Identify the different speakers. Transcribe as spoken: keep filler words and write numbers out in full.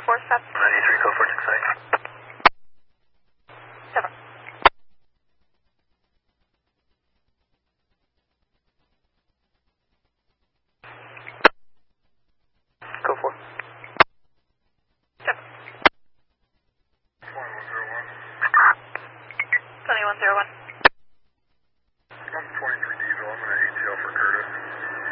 Speaker 1: four, stop.
Speaker 2: ninety-three, code four, six eight.
Speaker 1: Seven.
Speaker 2: Code four.
Speaker 1: Seven.
Speaker 2: twenty-one zero one.
Speaker 1: twenty-one zero one.